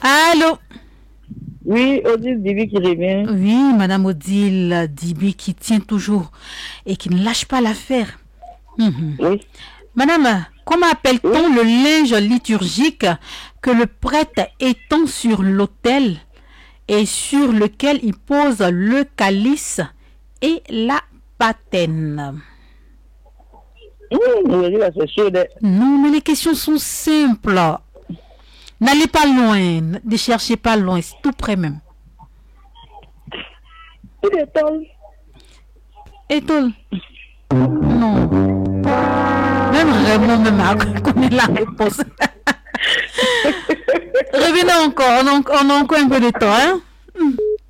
Allô? Oui, Odile Dibi qui revient. Oui, Madame Odile Dibi qui tient toujours et qui ne lâche pas l'affaire. Oui. Madame, comment appelle-t-on Oui. le linge liturgique que le prêtre étend sur l'autel et sur lequel il pose le calice et la patène? C'est chaud. Non, mais les questions sont simples. N'allez pas loin, ne cherchez pas loin, c'est tout près même. Il est temps. Étole? Non. Même Raymond même connaît la réponse. Revenez encore, on a encore un peu de temps. Hein?